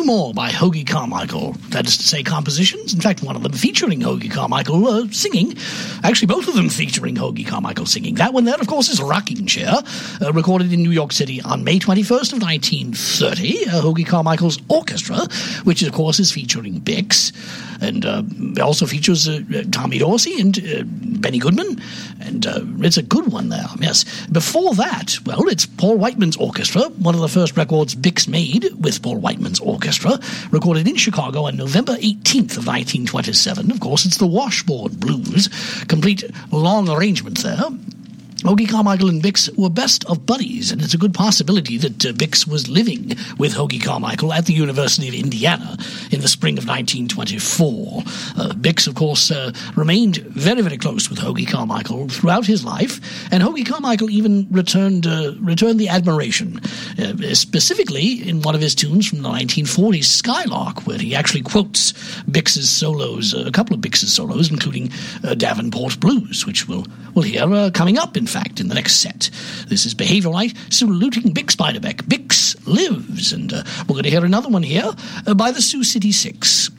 more by Hoagy Carmichael. That is to say, compositions. In fact, one of them featuring Hoagy Carmichael singing. Actually, both of them featuring Hoagy Carmichael singing. That one there, of course, is Rocking Chair, recorded in New York City on May 21st of 1930. Hoagy Carmichael's orchestra, which, of course, is featuring Bix. And also features Tommy Dorsey and Benny Goodman. And it's a good one there, yes. Before that, well, it's Paul Whiteman's orchestra, one of the first records Bix made with Paul Whiteman's orchestra, recorded in Chicago on November 18th of 1927. Of course, it's the Washboard Blues, complete long arrangement there. Hoagy Carmichael and Bix were best of buddies, and it's a good possibility that Bix was living with Hoagy Carmichael at the University of Indiana in the spring of 1924. Bix, of course, remained very, very close with Hoagy Carmichael throughout his life, and Hoagy Carmichael even returned the admiration, specifically in one of his tunes from the 1940s, Skylark, where he actually quotes Bix's solos, a couple of Bix's solos, including Davenport Blues, which we'll hear coming up, in fact, in the next set. This is Behavioral Light, saluting Bix Beiderbecke. Bix lives, and we're going to hear another one here by the Sioux City Six.